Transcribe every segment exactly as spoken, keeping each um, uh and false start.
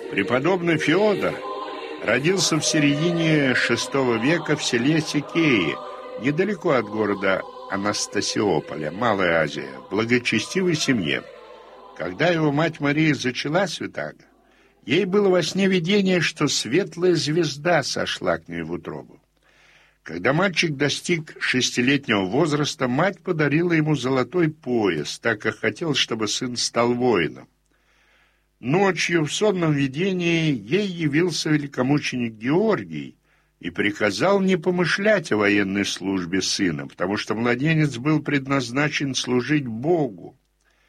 Преподобный Феодор родился в середине шестого века в селе Сикеи, недалеко от города Анастасиополя, Малая Азия, в благочестивой семье. Когда его мать Мария зачала святаго, ей было во сне видение, что светлая звезда сошла к ней в утробу. Когда мальчик достиг шестилетнего возраста, мать подарила ему золотой пояс, так как хотела, чтобы сын стал воином. Ночью в сонном видении ей явился великомученик Георгий и приказал не помышлять о военной службе сына, потому что младенец был предназначен служить Богу.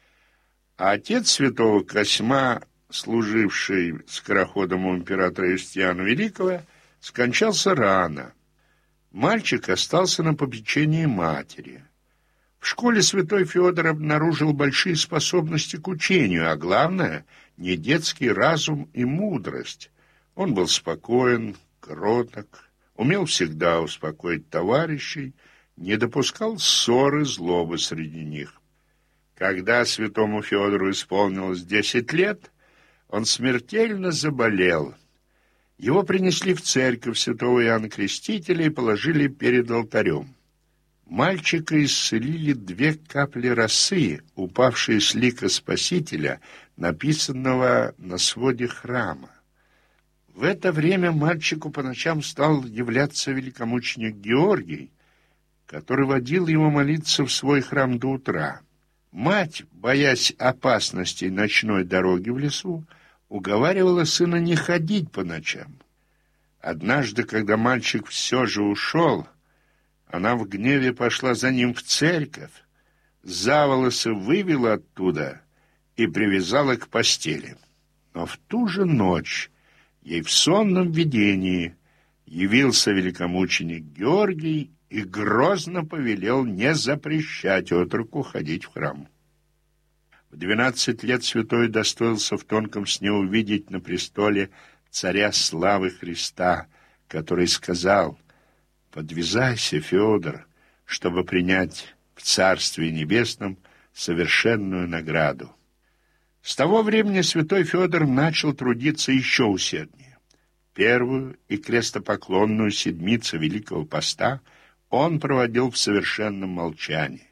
А отец святого Косьма, служивший скороходом у императора Юстиниана Великого, скончался рано. Мальчик остался на попечении матери. В школе святой Феодор обнаружил большие способности к учению, а главное — не детский разум и мудрость. Он был спокоен, кроток, умел всегда успокоить товарищей, не допускал ссор и злобы среди них. Когда святому Феодору исполнилось десять лет, он смертельно заболел. Его принесли в церковь святого Иоанна Крестителя и положили перед алтарем. Мальчика исцелили две капли росы, упавшие с лика Спасителя, написанного на своде храма. В это время мальчику по ночам стал являться великомученик Георгий, который водил его молиться в свой храм до утра. Мать, боясь опасностей ночной дороги в лесу, уговаривала сына не ходить по ночам. Однажды, когда мальчик все же ушел, она в гневе пошла за ним в церковь, за волосы вывела оттуда и привязала к постели. Но в ту же ночь ей в сонном видении явился великомученик Георгий и грозно повелел не запрещать отроку ходить в храм. В двенадцать лет святой удостоился в тонком сне увидеть на престоле царя славы Христа, который сказал: «Подвязайся, Феодор, чтобы принять в Царстве Небесном совершенную награду». С того времени святой Феодор начал трудиться еще усерднее. Первую и крестопоклонную седмицу Великого Поста он проводил в совершенном молчании.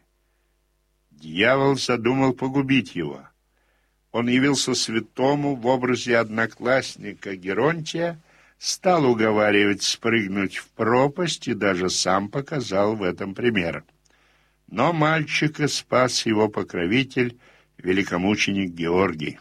Дьявол задумал погубить его. Он явился святому в образе одноклассника Геронтия, стал уговаривать спрыгнуть в пропасть и даже сам показал в этом пример. Но мальчика спас его покровитель, великомученик Георгий.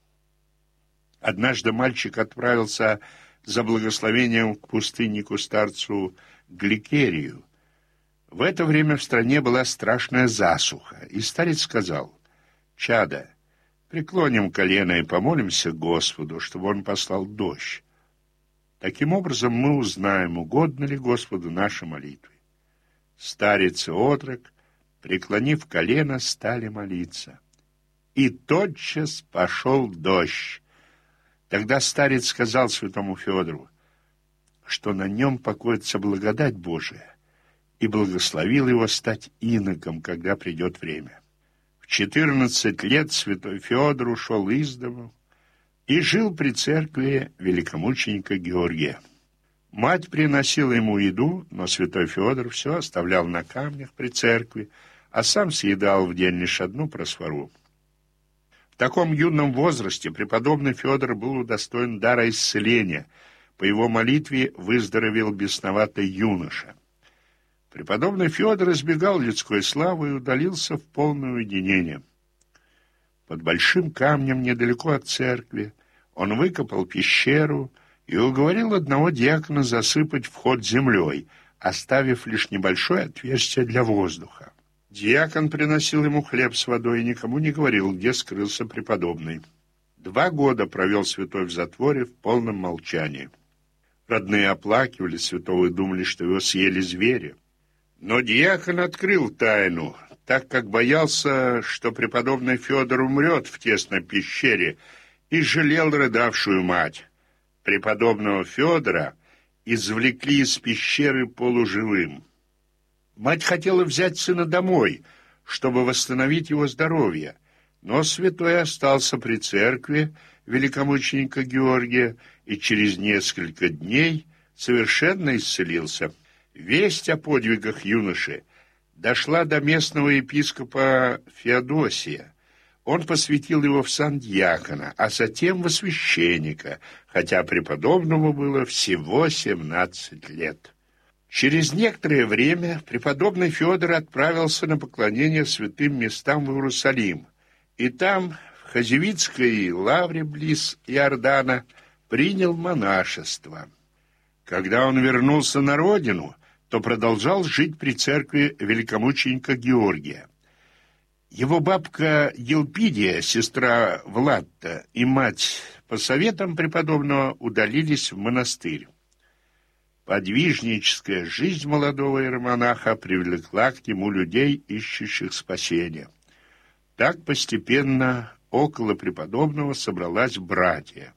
Однажды мальчик отправился за благословением к пустыннику-старцу Гликерию. В это время в стране была страшная засуха, и старец сказал: «Чадо, преклоним колено и помолимся Господу, чтобы он послал дождь. Таким образом мы узнаем, угодно ли Господу наши молитвы». Старец и отрок, преклонив колено, стали молиться. И тотчас пошел дождь. Тогда старец сказал святому Феодору, что на нем покоится благодать Божия, и благословил его стать иноком, когда придет время. В четырнадцать лет святой Феодор ушел из дому и жил при церкви великомученика Георгия. Мать приносила ему еду, но святой Феодор все оставлял на камнях при церкви, а сам съедал в день лишь одну просфору. В таком юном возрасте преподобный Феодор был удостоен дара исцеления. По его молитве выздоровел бесноватый юноша. Преподобный Феодор избегал людской славы и удалился в полное уединение. Под большим камнем недалеко от церкви он выкопал пещеру и уговорил одного диакона засыпать вход землей, оставив лишь небольшое отверстие для воздуха. Диакон приносил ему хлеб с водой и никому не говорил, где скрылся преподобный. Два года провел святой в затворе в полном молчании. Родные оплакивали святого и думали, что его съели звери. Но диакон открыл тайну, так как боялся, что преподобный Феодор умрет в тесной пещере, и жалел рыдавшую мать. Преподобного Феодора извлекли из пещеры полуживым. Мать хотела взять сына домой, чтобы восстановить его здоровье. Но святой остался при церкви великомученика Георгия и через несколько дней совершенно исцелился. Весть о подвигах юноши дошла до местного епископа Феодосия. Он посвятил его в сан дьякона, а затем во священника, хотя преподобному было всего семнадцать лет. Через некоторое время преподобный Феодор отправился на поклонение святым местам в Иерусалим, и там, в Хазевицкой лавре близ Иордана, принял монашество. Когда он вернулся на родину, то продолжал жить при церкви великомученика Георгия. Его бабка Елпидия, сестра Влатта и мать по советам преподобного удалились в монастырь. Подвижническая жизнь молодого иеромонаха привлекла к нему людей, ищущих спасения. Так постепенно около преподобного собралась братья.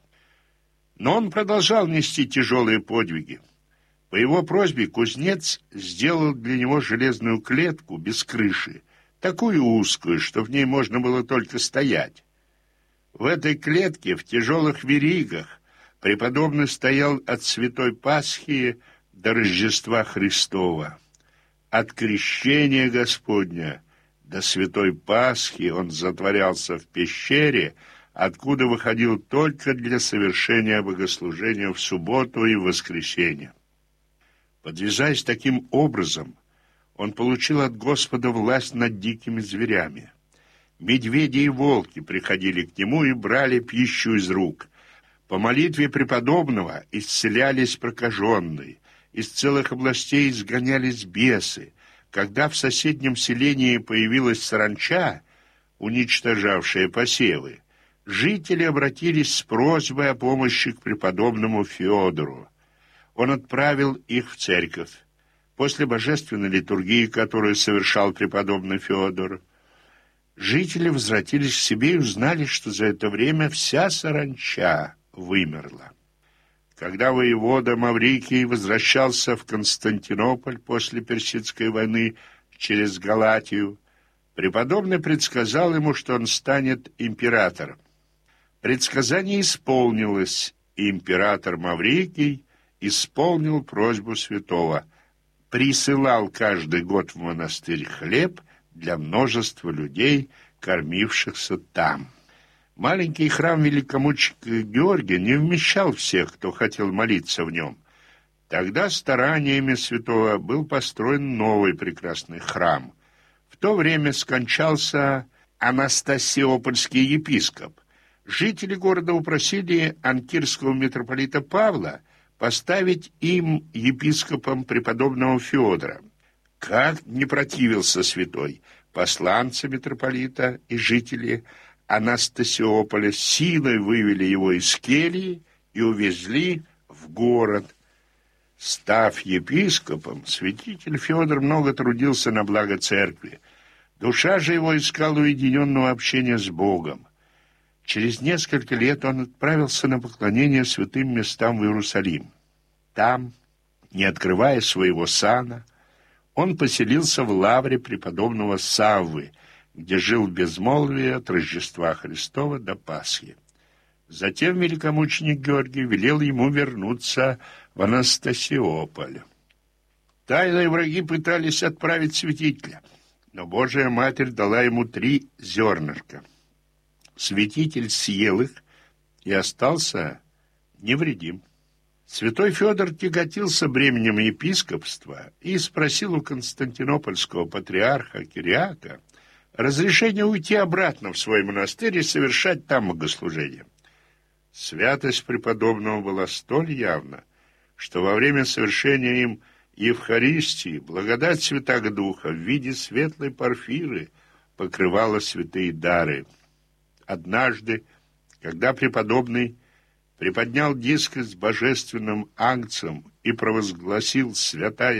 Но он продолжал нести тяжелые подвиги. По его просьбе кузнец сделал для него железную клетку без крыши, такую узкую, что в ней можно было только стоять. В этой клетке в тяжелых веригах преподобный стоял от Святой Пасхи до Рождества Христова. От крещения Господня до Святой Пасхи он затворялся в пещере, откуда выходил только для совершения богослужения в субботу и в воскресенье. Подвязаясь таким образом, он получил от Господа власть над дикими зверями. Медведи и волки приходили к нему и брали пищу из рук. По молитве преподобного исцелялись прокаженные, из целых областей изгонялись бесы. Когда в соседнем селении появилась саранча, уничтожавшая посевы, жители обратились с просьбой о помощи к преподобному Феодору. Он отправил их в церковь. После божественной литургии, которую совершал преподобный Феодор, жители возвратились к себе и узнали, что за это время вся саранча вымерла. Когда воевода Маврикий возвращался в Константинополь после Персидской войны через Галатию, преподобный предсказал ему, что он станет императором. Предсказание исполнилось, и император Маврикий исполнил просьбу святого, присылал каждый год в монастырь хлеб для множества людей, кормившихся там. Маленький храм великомученика Георгия не вмещал всех, кто хотел молиться в нем. Тогда стараниями святого был построен новый прекрасный храм. В то время скончался Анастасиопольский епископ. Жители города упросили анкирского митрополита Павла поставить им епископом преподобного Феодора. Как не противился святой, посланцы митрополита и жители Анастасиополя силой вывели его из кельи и увезли в город. Став епископом, святитель Феодор много трудился на благо церкви. Душа же его искала уединенного общения с Богом. Через несколько лет он отправился на поклонение святым местам в Иерусалим. Там, не открывая своего сана, он поселился в лавре преподобного Саввы, где жил в безмолвии от Рождества Христова до Пасхи. Затем великомученик Георгий велел ему вернуться в Анастасиополь. Тайные враги пытались отправить святителя, но Божия Матерь дала ему три зернышка. Святитель съел их и остался невредим. Святой Феодор тяготился бременем епископства и спросил у константинопольского патриарха Кириака разрешение уйти обратно в свой монастырь и совершать там богослужение. Святость преподобного была столь явна, что во время совершения им Евхаристии благодать Святаго Духа в виде светлой порфиры покрывала святые дары. Однажды, когда преподобный приподнял диск с божественным агнцем и провозгласил «Святая